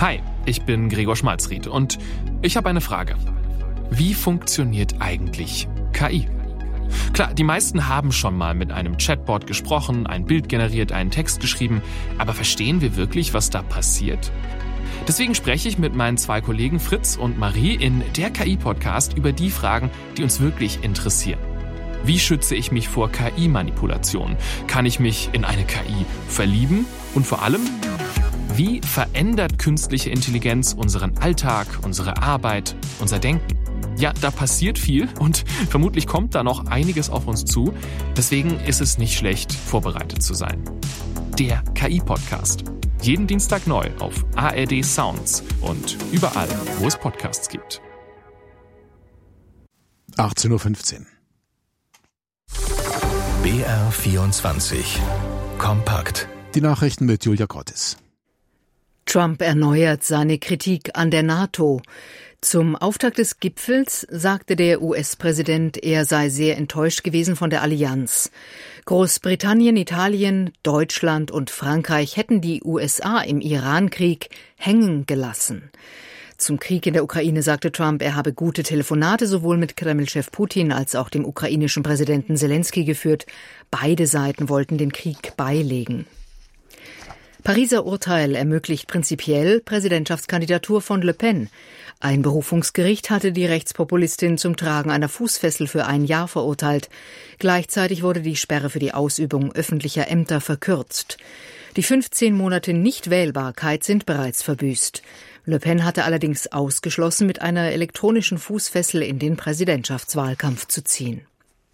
Hi, ich bin Gregor Schmalzried und ich habe eine Frage. Wie funktioniert eigentlich KI? Klar, die meisten haben schon mal mit einem Chatbot gesprochen, ein Bild generiert, einen Text geschrieben, aber verstehen wir wirklich, was da passiert? Deswegen spreche ich mit meinen 2 Kollegen Fritz und Marie in der KI-Podcast über die Fragen, die uns wirklich interessieren. Wie schütze ich mich vor KI-Manipulation? Kann ich mich in eine KI verlieben? Und vor allem, wie verändert künstliche Intelligenz unseren Alltag, unsere Arbeit, unser Denken? Ja, da passiert viel und vermutlich kommt da noch einiges auf uns zu. Deswegen ist es nicht schlecht, vorbereitet zu sein. Der KI-Podcast. Jeden Dienstag neu auf ARD Sounds und überall, wo es Podcasts gibt. 18.15 Uhr. BR24 Kompakt. Die Nachrichten mit Julia Grottis. Trump erneuert seine Kritik an der NATO. Zum Auftakt des Gipfels sagte der US-Präsident, er sei sehr enttäuscht gewesen von der Allianz. Großbritannien, Italien, Deutschland und Frankreich hätten die USA im Iran-Krieg hängen gelassen. Zum Krieg in der Ukraine sagte Trump, er habe gute Telefonate sowohl mit Kreml-Chef Putin als auch dem ukrainischen Präsidenten Selenskyj geführt. Beide Seiten wollten den Krieg beilegen. Pariser Urteil ermöglicht prinzipiell Präsidentschaftskandidatur von Le Pen. Ein Berufungsgericht hatte die Rechtspopulistin zum Tragen einer Fußfessel für 1 Jahr verurteilt. Gleichzeitig wurde die Sperre für die Ausübung öffentlicher Ämter verkürzt. Die 15 Monate Nichtwählbarkeit sind bereits verbüßt. Le Pen hatte allerdings ausgeschlossen, mit einer elektronischen Fußfessel in den Präsidentschaftswahlkampf zu ziehen.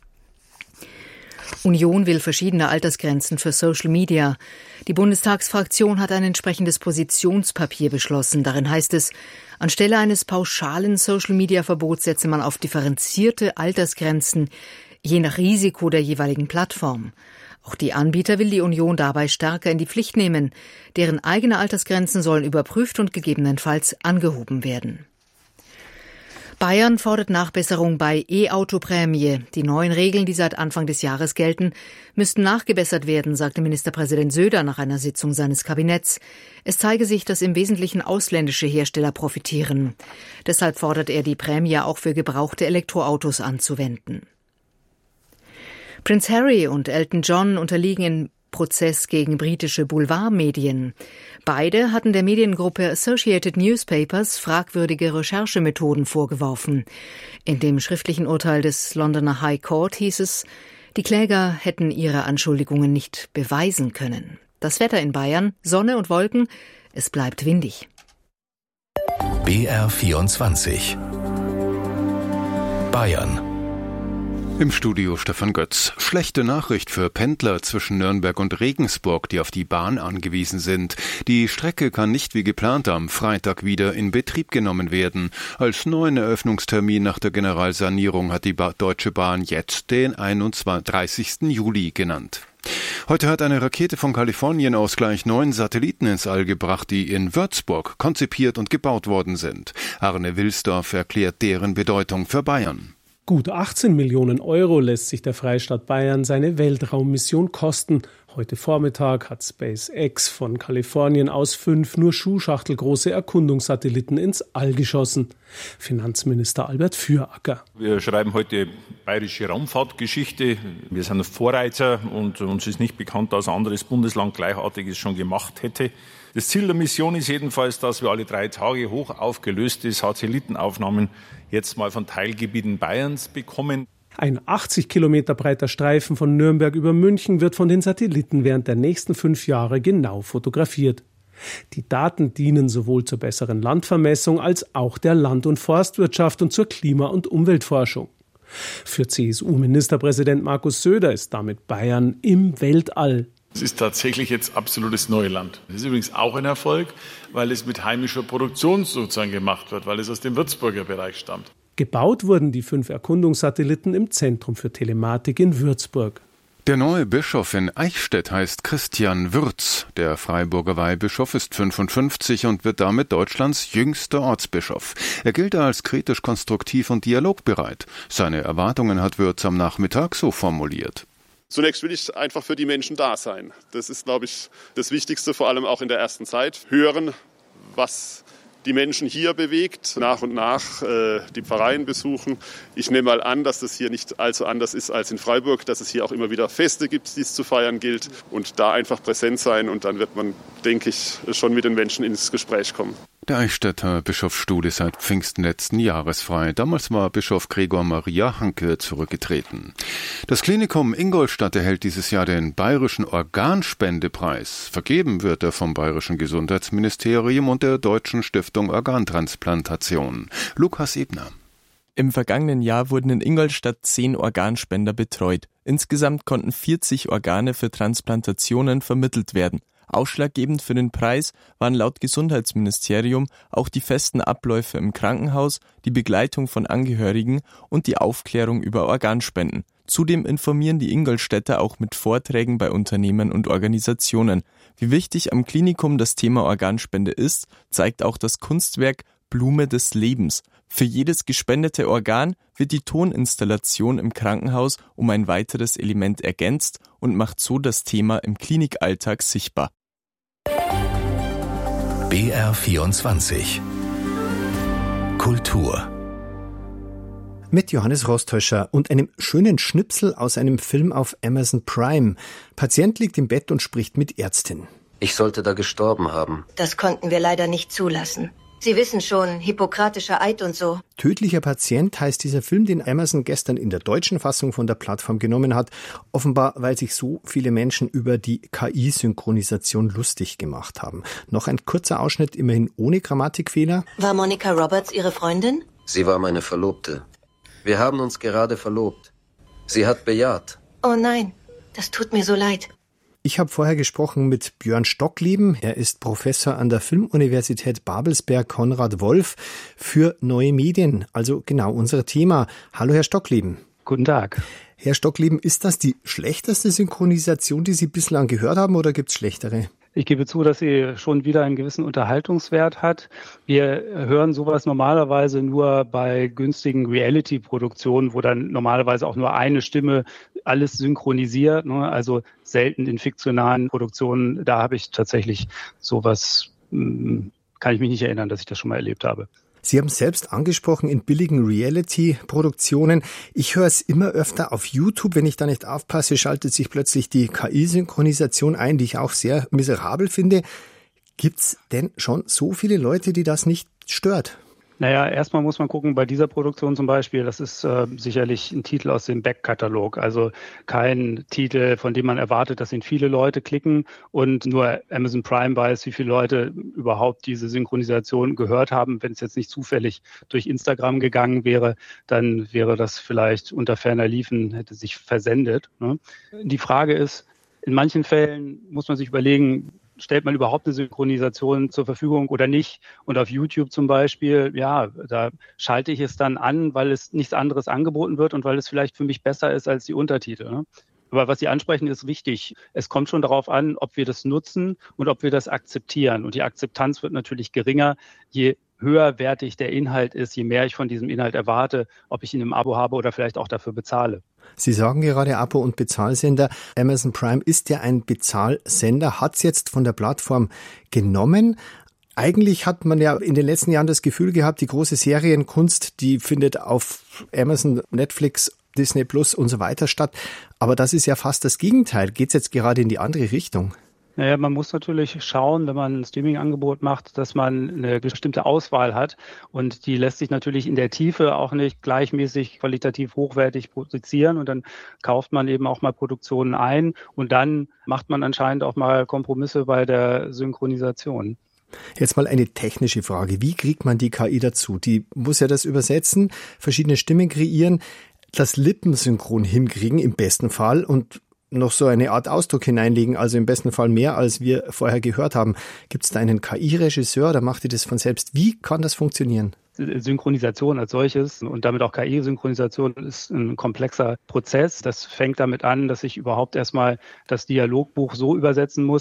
Union will verschiedene Altersgrenzen für Social Media. Die Bundestagsfraktion hat ein entsprechendes Positionspapier beschlossen. Darin heißt es, anstelle eines pauschalen Social-Media-Verbots setze man auf differenzierte Altersgrenzen, je nach Risiko der jeweiligen Plattform. Auch die Anbieter will die Union dabei stärker in die Pflicht nehmen. Deren eigene Altersgrenzen sollen überprüft und gegebenenfalls angehoben werden. Bayern fordert Nachbesserung bei E-Auto-Prämie. Die neuen Regeln, die seit Anfang des Jahres gelten, müssten nachgebessert werden, sagte Ministerpräsident Söder nach einer Sitzung seines Kabinetts. Es zeige sich, dass im Wesentlichen ausländische Hersteller profitieren. Deshalb fordert er, die Prämie auch für gebrauchte Elektroautos anzuwenden. Prince Harry und Elton John unterliegen im Prozess gegen britische Boulevardmedien. Beide hatten der Mediengruppe Associated Newspapers fragwürdige Recherchemethoden vorgeworfen. In dem schriftlichen Urteil des Londoner High Court hieß es, die Kläger hätten ihre Anschuldigungen nicht beweisen können. Das Wetter in Bayern, Sonne und Wolken, es bleibt windig. BR24 Bayern. Im Studio Stefan Götz. Schlechte Nachricht für Pendler zwischen Nürnberg und Regensburg, die auf die Bahn angewiesen sind. Die Strecke kann nicht wie geplant am Freitag wieder in Betrieb genommen werden. Als neuen Eröffnungstermin nach der Generalsanierung hat die Deutsche Bahn jetzt den 31. Juli genannt. Heute hat eine Rakete von Kalifornien aus gleich 9 Satelliten ins All gebracht, die in Würzburg konzipiert und gebaut worden sind. Arne Wilsdorf erklärt deren Bedeutung für Bayern. Gut 18 Millionen Euro lässt sich der Freistaat Bayern seine Weltraummission kosten. Heute Vormittag hat SpaceX von Kalifornien aus 5 nur schuhschachtelgroße Erkundungssatelliten ins All geschossen. Finanzminister Albert Füracker. Wir schreiben heute bayerische Raumfahrtgeschichte. Wir sind Vorreiter und uns ist nicht bekannt, dass ein anderes Bundesland Gleichartiges schon gemacht hätte. Das Ziel der Mission ist jedenfalls, dass wir alle 3 Tage hoch aufgelöste Satellitenaufnahmen jetzt mal von Teilgebieten Bayerns bekommen. Ein 80 Kilometer breiter Streifen von Nürnberg über München wird von den Satelliten während der nächsten 5 Jahre genau fotografiert. Die Daten dienen sowohl zur besseren Landvermessung als auch der Land- und Forstwirtschaft und zur Klima- und Umweltforschung. Für CSU-Ministerpräsident Markus Söder ist damit Bayern im Weltall. Es ist tatsächlich jetzt absolutes Neuland. Das ist übrigens auch ein Erfolg, weil es mit heimischer Produktion sozusagen gemacht wird, weil es aus dem Würzburger Bereich stammt. Gebaut wurden die 5 Erkundungssatelliten im Zentrum für Telematik in Würzburg. Der neue Bischof in Eichstätt heißt Christian Würz. Der Freiburger Weihbischof ist 55 und wird damit Deutschlands jüngster Ortsbischof. Er gilt als kritisch konstruktiv und dialogbereit. Seine Erwartungen hat Würz am Nachmittag so formuliert. Zunächst will ich einfach für die Menschen da sein. Das ist, glaube ich, das Wichtigste, vor allem auch in der ersten Zeit. Hören, was die Menschen hier bewegt, nach und nach die Pfarreien besuchen. Ich nehme mal an, dass das hier nicht allzu anders ist als in Freiburg, dass es hier auch immer wieder Feste gibt, die es zu feiern gilt und da einfach präsent sein und dann wird man, denke ich, schon mit den Menschen ins Gespräch kommen. Der Eichstätter Bischofsstuhl ist seit Pfingsten letzten Jahres frei. Damals war Bischof Gregor Maria Hanke zurückgetreten. Das Klinikum Ingolstadt erhält dieses Jahr den Bayerischen Organspendepreis. Vergeben wird er vom Bayerischen Gesundheitsministerium und der Deutschen Stiftung Organtransplantation. Lukas Ebner. Im vergangenen Jahr wurden in Ingolstadt 10 Organspender betreut. Insgesamt konnten 40 Organe für Transplantationen vermittelt werden. Ausschlaggebend für den Preis waren laut Gesundheitsministerium auch die festen Abläufe im Krankenhaus, die Begleitung von Angehörigen und die Aufklärung über Organspenden. Zudem informieren die Ingolstädter auch mit Vorträgen bei Unternehmen und Organisationen. Wie wichtig am Klinikum das Thema Organspende ist, zeigt auch das Kunstwerk Blume des Lebens. Für jedes gespendete Organ wird die Toninstallation im Krankenhaus um ein weiteres Element ergänzt und macht so das Thema im Klinikalltag sichtbar. BR24 Kultur mit Johannes Rostäuscher und einem schönen Schnipsel aus einem Film auf Amazon Prime. Patient liegt im Bett und spricht mit Ärztin. Ich sollte da gestorben haben. Das konnten wir leider nicht zulassen. Sie wissen schon, hippokratischer Eid und so. Tödlicher Patient heißt dieser Film, den Amazon gestern in der deutschen Fassung von der Plattform genommen hat. Offenbar, weil sich so viele Menschen über die KI-Synchronisation lustig gemacht haben. Noch ein kurzer Ausschnitt, immerhin ohne Grammatikfehler. War Monica Roberts Ihre Freundin? Sie war meine Verlobte. Wir haben uns gerade verlobt. Sie hat bejaht. Oh nein, das tut mir so leid. Ich habe vorher gesprochen mit Björn Stockleben. Er ist Professor an der Filmuniversität Babelsberg Konrad Wolf für neue Medien. Also genau unser Thema. Hallo, Herr Stockleben. Guten Tag. Herr Stockleben, ist das die schlechteste Synchronisation, die Sie bislang gehört haben, oder gibt es schlechtere? Ich gebe zu, dass sie schon wieder einen gewissen Unterhaltungswert hat. Wir hören sowas normalerweise nur bei günstigen Reality-Produktionen, wo dann normalerweise auch nur eine Stimme alles synchronisiert. Also selten in fiktionalen Produktionen. Da habe ich tatsächlich sowas, kann ich mich nicht erinnern, dass ich das schon mal erlebt habe. Sie haben es selbst angesprochen, in billigen Reality-Produktionen. Ich höre es immer öfter auf YouTube. Wenn ich da nicht aufpasse, schaltet sich plötzlich die KI-Synchronisation ein, die ich auch sehr miserabel finde. Gibt's denn schon so viele Leute, die das nicht stört? Naja, erstmal muss man gucken, bei dieser Produktion zum Beispiel, das ist sicherlich ein Titel aus dem Back-Katalog, also kein Titel, von dem man erwartet, dass ihn viele Leute klicken und nur Amazon Prime weiß, wie viele Leute überhaupt diese Synchronisation gehört haben. Wenn es jetzt nicht zufällig durch Instagram gegangen wäre, dann wäre das vielleicht unter ferner Liefen, hätte sich versendet. Ne? Die Frage ist, in manchen Fällen muss man sich überlegen, stellt man überhaupt eine Synchronisation zur Verfügung oder nicht? Und auf YouTube zum Beispiel, ja, da schalte ich es dann an, weil es nichts anderes angeboten wird und weil es vielleicht für mich besser ist als die Untertitel. Ne? Aber was Sie ansprechen, ist wichtig. Es kommt schon darauf an, ob wir das nutzen und ob wir das akzeptieren. Und die Akzeptanz wird natürlich geringer, je höherwertig der Inhalt ist, je mehr ich von diesem Inhalt erwarte, ob ich ihn im Abo habe oder vielleicht auch dafür bezahle. Sie sagen gerade Abo- und Bezahlsender. Amazon Prime ist ja ein Bezahlsender, hat es jetzt von der Plattform genommen. Eigentlich hat man ja in den letzten Jahren das Gefühl gehabt, die große Serienkunst, die findet auf Amazon, Netflix, Disney Plus und so weiter statt. Aber das ist ja fast das Gegenteil. Geht es jetzt gerade in die andere Richtung? Naja, man muss natürlich schauen, wenn man ein Streaming-Angebot macht, dass man eine bestimmte Auswahl hat. Und die lässt sich natürlich in der Tiefe auch nicht gleichmäßig qualitativ hochwertig produzieren. Und dann kauft man eben auch mal Produktionen ein. Und dann macht man anscheinend auch mal Kompromisse bei der Synchronisation. Jetzt mal eine technische Frage. Wie kriegt man die KI dazu? Die muss ja das übersetzen, verschiedene Stimmen kreieren, das Lippensynchron hinkriegen im besten Fall und noch so eine Art Ausdruck hineinlegen, also im besten Fall mehr, als wir vorher gehört haben. Gibt es da einen KI-Regisseur, oder macht ihr das von selbst? Wie kann das funktionieren? Synchronisation als solches und damit auch KI-Synchronisation ist ein komplexer Prozess. Das fängt damit an, dass ich überhaupt erstmal das Dialogbuch so übersetzen muss,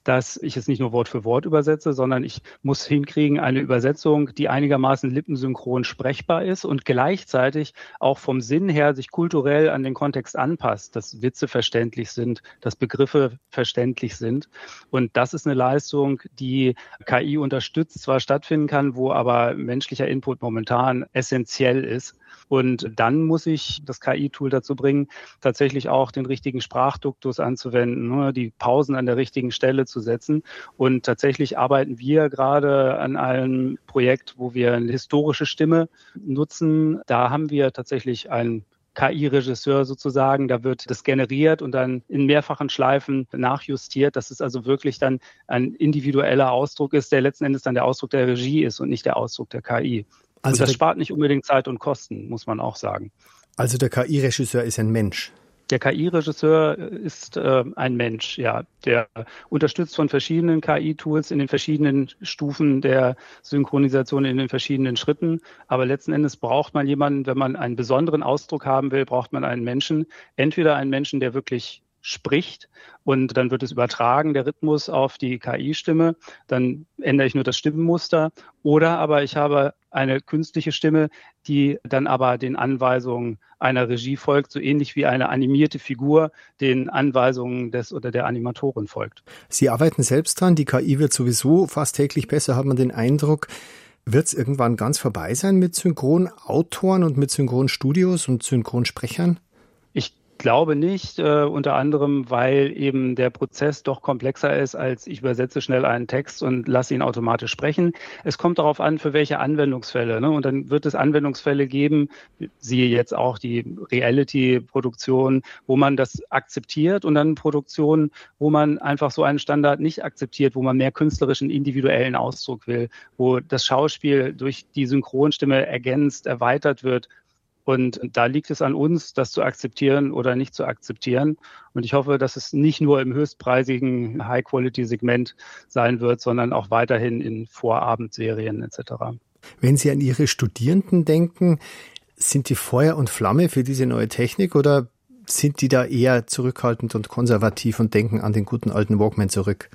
dass ich es nicht nur Wort für Wort übersetze, sondern ich muss hinkriegen, eine Übersetzung, die einigermaßen lippensynchron sprechbar ist und gleichzeitig auch vom Sinn her sich kulturell an den Kontext anpasst, dass Witze verständlich sind, dass Begriffe verständlich sind. Und das ist eine Leistung, die KI unterstützt, zwar stattfinden kann, wo aber menschlicher Input momentan essentiell ist. Und dann muss ich das KI-Tool dazu bringen, tatsächlich auch den richtigen Sprachduktus anzuwenden, die Pausen an der richtigen Stelle zu setzen. Und tatsächlich arbeiten wir gerade an einem Projekt, wo wir eine historische Stimme nutzen. Da haben wir tatsächlich einen KI-Regisseur sozusagen, da wird das generiert und dann in mehrfachen Schleifen nachjustiert, dass es also wirklich dann ein individueller Ausdruck ist, der letzten Endes dann der Ausdruck der Regie ist und nicht der Ausdruck der KI. Also und das spart nicht unbedingt Zeit und Kosten, muss man auch sagen. Also der KI-Regisseur ist ein Mensch? Der KI-Regisseur ist ein Mensch, ja. Der unterstützt von verschiedenen KI-Tools in den verschiedenen Stufen der Synchronisation, in den verschiedenen Schritten. Aber letzten Endes braucht man jemanden, wenn man einen besonderen Ausdruck haben will, braucht man einen Menschen. Entweder einen Menschen, der wirklich spricht und dann wird es übertragen, der Rhythmus auf die KI-Stimme, dann ändere ich nur das Stimmenmuster oder aber ich habe eine künstliche Stimme, die dann aber den Anweisungen einer Regie folgt, so ähnlich wie eine animierte Figur den Anweisungen des oder der Animatorin folgt. Sie arbeiten selbst dran, die KI wird sowieso fast täglich besser, hat man den Eindruck. Wird es irgendwann ganz vorbei sein mit Synchronautoren und mit Synchronstudios und Synchronsprechern? Ich glaube nicht, unter anderem, weil eben der Prozess doch komplexer ist, als ich übersetze schnell einen Text und lasse ihn automatisch sprechen. Es kommt darauf an, für welche Anwendungsfälle, ne? Und dann wird es Anwendungsfälle geben, siehe jetzt auch die Reality-Produktion, wo man das akzeptiert und dann Produktionen, wo man einfach so einen Standard nicht akzeptiert, wo man mehr künstlerischen, individuellen Ausdruck will, wo das Schauspiel durch die Synchronstimme ergänzt, erweitert wird. Und da liegt es an uns, das zu akzeptieren oder nicht zu akzeptieren. Und ich hoffe, dass es nicht nur im höchstpreisigen High-Quality-Segment sein wird, sondern auch weiterhin in Vorabendserien etc. Wenn Sie an Ihre Studierenden denken, sind die Feuer und Flamme für diese neue Technik oder sind die da eher zurückhaltend und konservativ und denken an den guten alten Walkman zurück?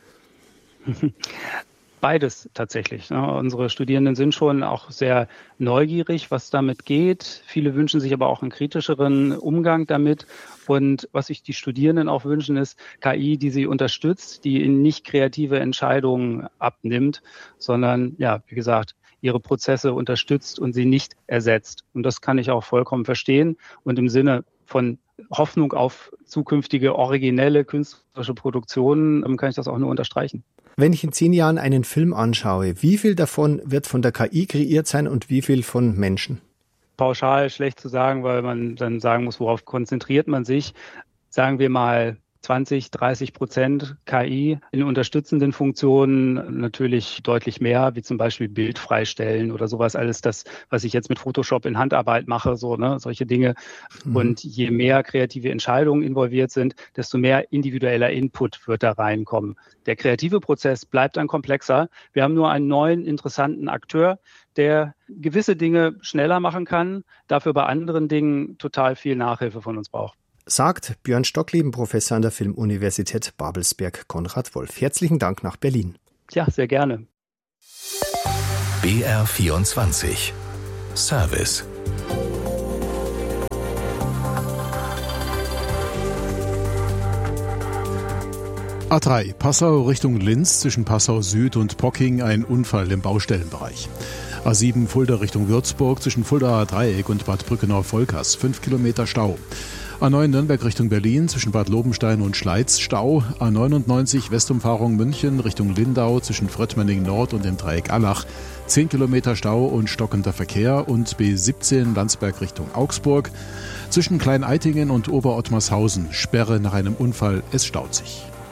Beides tatsächlich. Unsere Studierenden sind schon auch sehr neugierig, was damit geht. Viele wünschen sich aber auch einen kritischeren Umgang damit. Und was sich die Studierenden auch wünschen, ist KI, die sie unterstützt, die ihnen nicht kreative Entscheidungen abnimmt, sondern, ja, wie gesagt, ihre Prozesse unterstützt und sie nicht ersetzt. Und das kann ich auch vollkommen verstehen. Und im Sinne von Hoffnung auf zukünftige originelle künstlerische Produktionen kann ich das auch nur unterstreichen. Wenn ich in 10 Jahren einen Film anschaue, wie viel davon wird von der KI kreiert sein und wie viel von Menschen? Pauschal schlecht zu sagen, weil man dann sagen muss, worauf konzentriert man sich. Sagen wir mal 20-30% KI in unterstützenden Funktionen, natürlich deutlich mehr, wie zum Beispiel Bild freistellen oder sowas, alles das, was ich jetzt mit Photoshop in Handarbeit mache, so, ne, solche Dinge. Und je mehr kreative Entscheidungen involviert sind, desto mehr individueller Input wird da reinkommen. Der kreative Prozess bleibt dann komplexer. Wir haben nur einen neuen, interessanten Akteur, der gewisse Dinge schneller machen kann, dafür bei anderen Dingen total viel Nachhilfe von uns braucht. Sagt Björn Stockleben, Professor an der Filmuniversität Babelsberg Konrad Wolf. Herzlichen Dank nach Berlin. Ja, sehr gerne. BR24 Service. A3, Passau Richtung Linz, zwischen Passau Süd und Pocking ein Unfall im Baustellenbereich. A7 Fulda Richtung Würzburg, zwischen Fuldaer Dreieck und Bad Brückenau-Volkers, 5 Kilometer Stau. A9 Nürnberg Richtung Berlin, zwischen Bad Lobenstein und Schleiz Stau. A99 Westumfahrung München Richtung Lindau, zwischen Fröttmenning Nord und dem Dreieck Allach, 10 Kilometer Stau und stockender Verkehr. Und B17 Landsberg Richtung Augsburg, zwischen Klein-Eitingen und Oberottmarshausen Sperre nach einem Unfall, es staut sich.